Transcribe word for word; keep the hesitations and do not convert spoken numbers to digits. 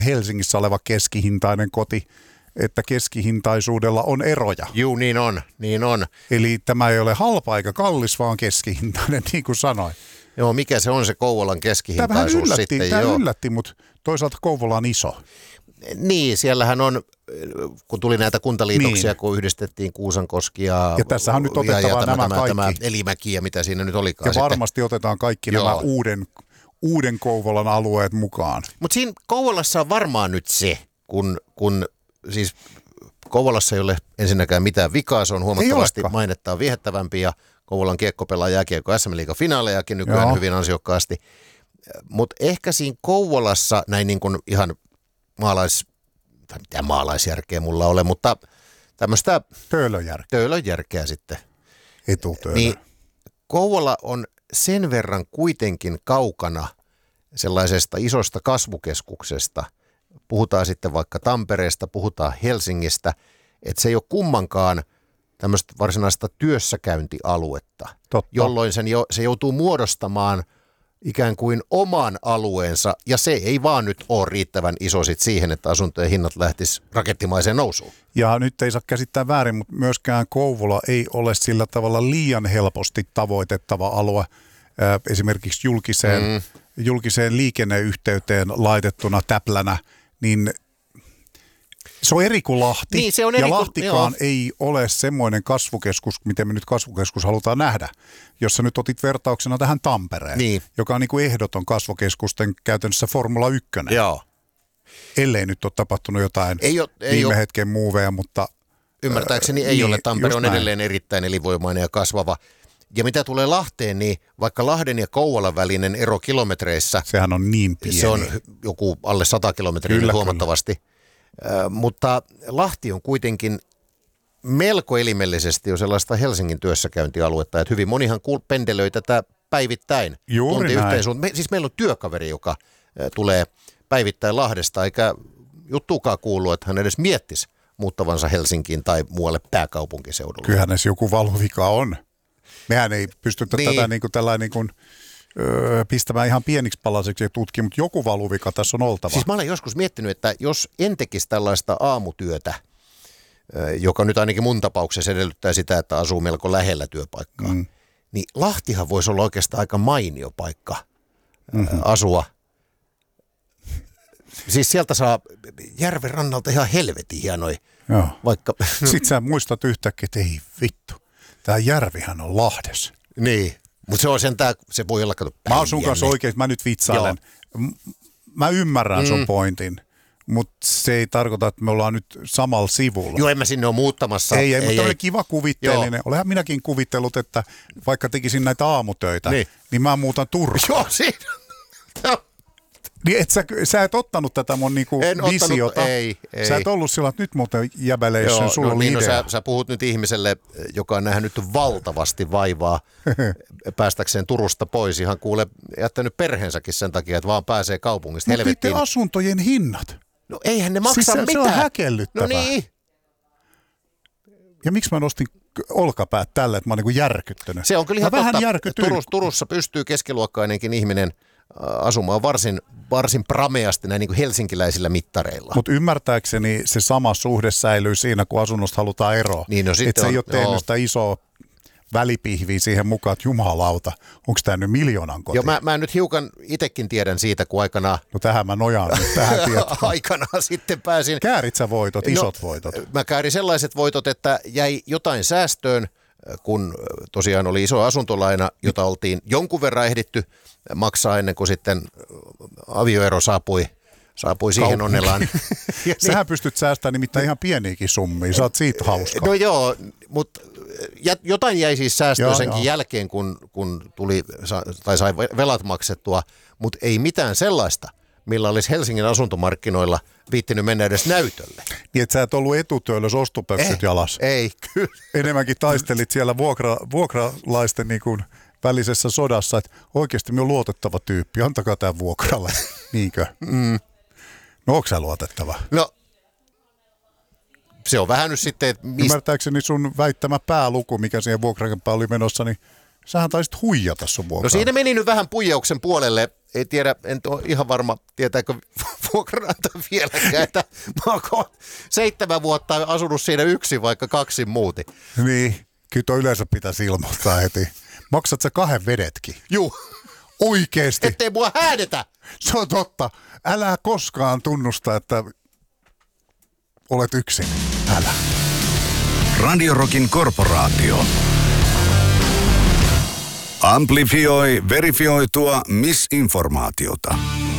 Helsingissä oleva keskihintainen koti, että keskihintaisuudella on eroja. Juu, niin on, niin on. Eli tämä ei ole halpa eikä kallis, vaan keskihintainen, niin kuin sanoin. Joo, mikä se on se Kouvolan keskihintaisuus tämä vähän yllätti, sitten? Tämä joo. yllätti, mutta toisaalta Kouvola on iso. Niin, siellähän on, kun tuli näitä kuntaliitoksia, niin. kun yhdistettiin Kuusankoski ja, ja tässähän on nyt otettava ja, ja nämä tämä, kaikki. Tämä Elimäki ja mitä siinä nyt olikaan. Ja sitten. varmasti otetaan kaikki Joo. nämä uuden, uuden Kouvolan alueet mukaan. Mutta siinä Kouvolassa on varmaan nyt se, kun, kun siis Kouvolassa ei ole ensinnäkään mitään vikaa, se on huomattavasti mainettaan viehättävämpi ja Kouvolan kiekko pelaa jääkiekko S M-liigan finaalejakin nykyään Joo. hyvin ansiokkaasti. Mutta ehkä siinä Kouvolassa, näin niin kuin ihan maalais, tai mitä maalaisjärkeä mulla ole, mutta tämmöistä töölöjärkeä. töölöjärkeä sitten. Etutöölö. Niin Kouvola on sen verran kuitenkin kaukana sellaisesta isosta kasvukeskuksesta. Puhutaan sitten vaikka Tampereesta, puhutaan Helsingistä, että se ei ole kummankaan tämmöistä varsinaista työssäkäyntialuetta, Totta. jolloin sen jo, se joutuu muodostamaan ikään kuin oman alueensa, ja se ei vaan nyt ole riittävän iso sit siihen, että asuntojen hinnat lähtis rakettimaiseen nousuun. Ja nyt ei saa käsittää väärin, mutta myöskään Kouvola ei ole sillä tavalla liian helposti tavoitettava alue esimerkiksi julkiseen, mm. julkiseen liikenneyhteyteen laitettuna täplänä, niin se on eri kuin Lahti, niin, se on eri ja kuin, Lahtikaan joo. ei ole semmoinen kasvukeskus, miten me nyt kasvukeskus halutaan nähdä, jossa nyt otit vertauksena tähän Tampereen, niin. joka on niin kuin ehdoton kasvukeskusten käytännössä Formula yksi. Joo. Ellei nyt ole tapahtunut jotain ei ole, ei viime ole. hetken muuveja, mutta ymmärtääkseni ei niin, ole. Tampere on näin. edelleen erittäin elinvoimainen ja kasvava. Ja mitä tulee Lahteen, niin vaikka Lahden ja Kouvolan välinen ero kilometreissä, sehän on niin pieni. Se on joku alle sata kilometriä kyllä, huomattavasti. Kyllä. Mutta Lahti on kuitenkin melko elimellisesti jo sellaista Helsingin työssäkäyntialuetta, että hyvin monihan pendelöi tätä päivittäin. Juuri näin. Me, siis meillä on työkaveri, joka tulee päivittäin Lahdesta, eikä juttuukaan kuulu, että hän edes miettisi muuttavansa Helsinkiin tai muualle pääkaupunkiseudulle. Kyllähän näissä joku valuvika on. Mehän ei pystytä niin. tätä niin kuin tällainen niin kuin Öö, pistämään ihan pieniksi palasiksi ja tutkimaan, mutta joku valuvika tässä on oltava. Siis mä olen joskus miettinyt, että jos en tekisi tällaista aamutyötä, joka nyt ainakin mun tapauksessa edellyttää sitä, että asuu melko lähellä työpaikkaa, mm. niin Lahtihan voisi olla oikeastaan aika mainio paikka mm-hmm. asua. Siis sieltä saa järven rannalta ihan helvetin hienoja. Joo. Vaikka sitten sä muistat yhtäkkiä, että ei vittu, tämä järvihän on Lahdessa. Niin. Mutta se on sentään, se voi olla, kato Mä oon sun kanssa oikein, mä nyt vitsailen. Joo. Mä ymmärrän sun mm. pointin, mutta se ei tarkoita, että me ollaan nyt samalla sivulla. Joo, en mä sinne ole muuttamassa. Ei, ei, ei mutta oli kiva kuvitteellinen. Joo. Olehan minäkin kuvitellut, että vaikka tekisin näitä aamutöitä, niin, niin mä muutan Turkuun. Joo, siinä. Niin et sä, sä et ottanut tätä mun niinku visiota. Ottanut, ei, ei. Sä et ollut sillä, että nyt muuten jäbäleissä sulla no, oli niin, idea. No, sä, sä puhut nyt ihmiselle, joka on nähnyt valtavasti vaivaa päästäkseen Turusta pois. Ihan kuule, jättänyt perheensäkin sen takia, että vaan pääsee kaupungista. Mutta niiden asuntojen hinnat. No eihän ne maksa siis se, mitään. Se on häkellyttävää. No niin. Ja miksi mä nostin olkapäät tällä, että mä oon niin kuin järkyttynyt? Se on kyllä ihan vähän totta. Turus, Turussa pystyy keskiluokkainenkin ihminen asumaan varsin, varsin prameasti näin niin kuin helsinkiläisillä mittareilla. Mutta ymmärtääkseni se sama suhde säilyy siinä, kun asunnosta halutaan eroa. Niin, no että se on, ei ole tehnyt joo. sitä isoa välipihviä siihen mukaan, että jumalauta, onko tämä nyt miljoonan koti? Joo, mä, mä nyt hiukan itsekin tiedän siitä, kun aikanaan... No tähän mä nojaan nyt, tähän tietoon. aikanaan sitten pääsin... Käärit sä voitot, isot no, voitot? Mä käärin sellaiset voitot, että jäi jotain säästöön, kun tosiaan oli iso asuntolaina, jota oltiin jonkun verran ehditty maksaa ennen kuin sitten avioero saapui, saapui siihen Kaupunki. onnellaan. Sähän niin. pystyt säästämään nimittäin ihan pieniäkin summia, sä oot siitä hauska. No joo, mutta jotain jäi siis säästöön joo, senkin joo. jälkeen, kun, kun tuli tai sai velat maksettua, mutta ei mitään sellaista, millä olisi Helsingin asuntomarkkinoilla viittinyt mennä edes näytölle. Niin, että sä et ollut etutyölös ostopöksyt eh, jalas. Ei, kyllä. Enemmänkin taistelit siellä vuokra, vuokralaisten niin kuin välisessä sodassa, että oikeasti minä on luotettava tyyppi, antakaa tämä vuokralle, niinkö? Mm. No onko sä luotettava? No, se on vähän nyt sitten, että... Mist... Ymmärtääkseni sun väittämä pääluku, mikä siihen vuokrakämpään oli menossa, niin sähän taisit huijata sun vuokraa. No siinä meni nyt vähän puijauksen puolelle. ei tiedä, en ole ihan varma, tietääkö vuokrananto vieläkään, että mä oon seitsemän vuotta asunut siinä yksin, vaikka kaksi muuti. Niin, kyllä toi yleensä pitäisi ilmoittaa heti. Maksat sä kahden vedetkin? Juu. Oikeesti. Ettei mua häädetä. Se on totta. Älä koskaan tunnusta, että olet yksin. Älä. Radio Rockin korporaatio. Amplifioi verifioitua misinformaatiota.